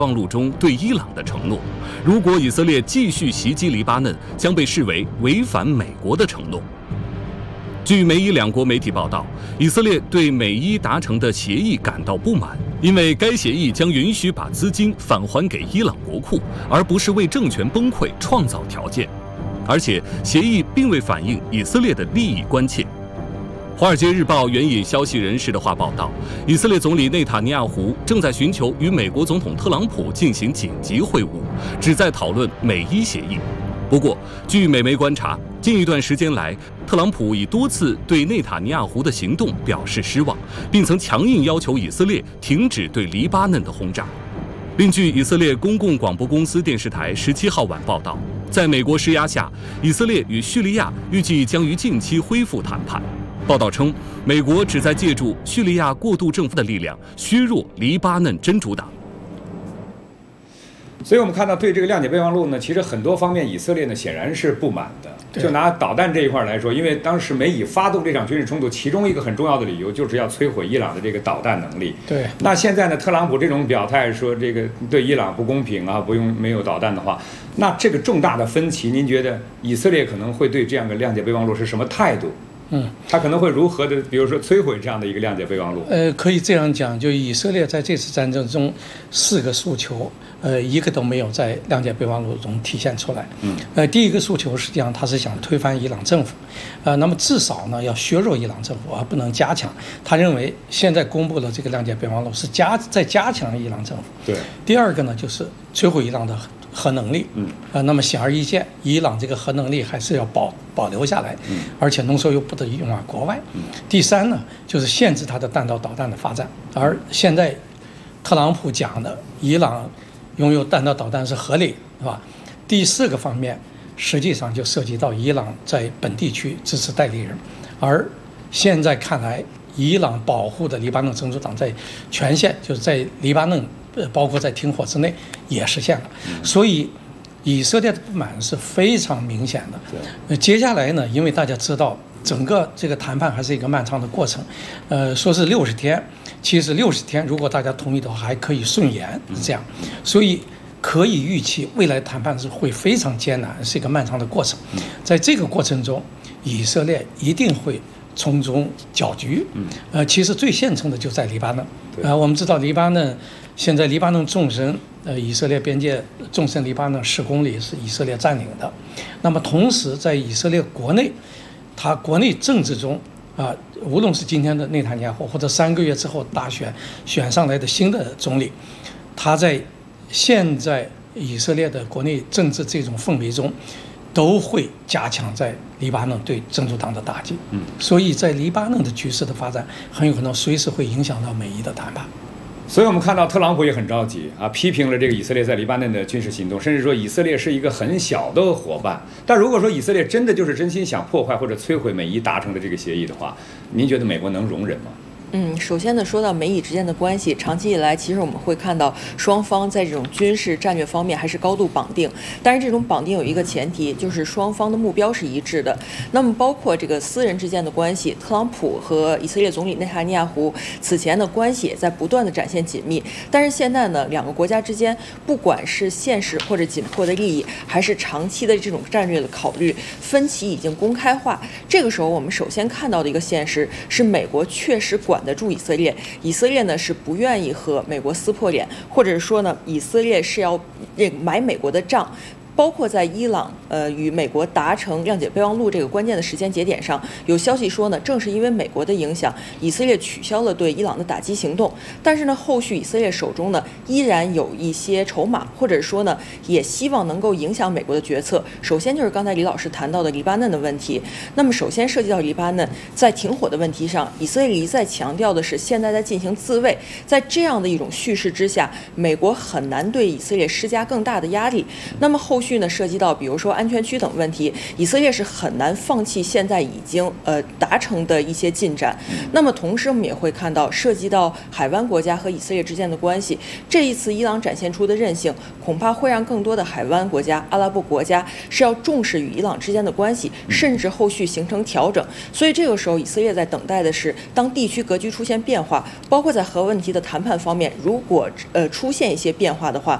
望录中对伊朗的承诺，如果以色列继续袭击黎巴嫩，将被视为违反美国的承诺。据美伊两国媒体报道，以色列对美伊达成的协议感到不满，因为该协议将允许把资金返还给伊朗国库，而不是为政权崩溃创造条件。而且，协议并未反映以色列的利益关切。《华尔街日报》援引消息人士的话报道，以色列总理内塔尼亚胡正在寻求与美国总统特朗普进行紧急会晤，旨在讨论美伊协议。不过，据美媒观察，近一段时间来，特朗普已多次对内塔尼亚胡的行动表示失望，并曾强硬要求以色列停止对黎巴嫩的轰炸。另据以色列公共广播公司电视台17号晚报道，在美国施压下，以色列与叙利亚预计将于近期恢复谈判。报道称，美国旨在借助叙利亚过渡政府的力量削弱黎巴嫩真主党。 所以我们看到，对这个谅解备忘录呢，其实很多方面以色列呢显然是不满的。就拿导弹这一块来说，因为当时美以发动这场军事冲突，其中一个很重要的理由就是要摧毁伊朗的这个导弹能力。 对。 那现在呢，特朗普这种表态说这个对伊朗不公平啊，没有导弹的话，那这个重大的分歧，您觉得以色列可能会对这样的谅解备忘录是什么态度？他可能会如何的，比如说摧毁这样的一个谅解备忘录？ 可以这样讲，就以色列在这次战争中4个诉求，一个都没有在谅解备忘录中体现出来。第一个诉求实际上他是想推翻伊朗政府，那么至少呢要削弱伊朗政府，而不能加强。他认为现在公布的这个谅解备忘录是在加强伊朗政府。 对。 第二个呢就是摧毁伊朗的核能力，那么显而易见，伊朗这个核能力还是要保留下来，而且浓缩铀不得用往国外。第三呢，就是限制它的弹道导弹的发展，而现在特朗普讲的伊朗拥有弹道导弹是合理，是吧？第4个方面，实际上就涉及到伊朗在本地区支持代理人，而现在看来，伊朗保护的黎巴嫩真主党在全线，就是在黎巴嫩。包括在停火之内也实现了，所以以色列的不满是非常明显的。接下来呢，因为大家知道整个这个谈判还是一个漫长的过程，说是60天，其实60天如果大家同意的话还可以顺延，是这样，所以可以预期未来谈判是会非常艰难，是一个漫长的过程。在这个过程中，以色列一定会从中搅局。其实最现成的就在黎巴嫩。我们知道黎巴嫩。现在黎巴嫩纵深，以色列边界纵深黎巴嫩10公里是以色列占领的。那么同时在以色列国内，它国内政治中无论是今天的内塔尼亚胡，或者3个月之后大选选上来的新的总理，他在现在以色列的国内政治这种氛围中，都会加强在黎巴嫩对真主党的打击。所以在黎巴嫩的局势的发展，很有可能随时会影响到美伊的谈判。 所以我们看到特朗普也很着急批评了这个以色列在黎巴嫩的军事行动，甚至说以色列是一个很小的伙伴。但如果说以色列真的就是真心想破坏或者摧毁美伊达成的这个协议的话，您觉得美国能容忍吗？ 首先呢，说到美以之间的关系，长期以来，其实我们会看到双方在这种军事战略方面还是高度绑定。但是这种绑定有一个前提，就是双方的目标是一致的。那么包括这个私人之间的关系，特朗普和以色列总理内塔尼亚胡此前的关系也在不断的展现紧密。但是现在呢，两个国家之间，不管是现实或者紧迫的利益，还是长期的这种战略的考虑，分歧已经公开化。这个时候，我们首先看到的一个现实是，美国确实管得住以色列，以色列呢是不愿意和美国撕破脸，或者说呢，以色列是要买美国的账。包括在伊朗与美国达成谅解备忘录这个关键的时间节点上，有消息说呢，正是因为美国的影响，以色列取消了对伊朗的打击行动。但是呢，后续以色列手中呢依然有一些筹码，或者说呢，也希望能够影响美国的决策。首先就是刚才李老师谈到的黎巴嫩的问题。那么首先涉及到黎巴嫩，在停火的问题上，以色列一再强调的是现在在进行自卫。在这样的一种叙事之下，美国很难对以色列施加更大的压力。那么后续呢涉及到比如说安全区等问题，以色列是很难放弃现在已经达成的一些进展。那么同时我们也会看到，涉及到海湾国家和以色列之间的关系，这一次伊朗展现出的韧性，恐怕会让更多的海湾国家、阿拉伯国家是要重视与伊朗之间的关系，甚至后续形成调整。所以这个时候，以色列在等待的是，当地区格局出现变化，包括在核问题的谈判方面，如果出现一些变化的话，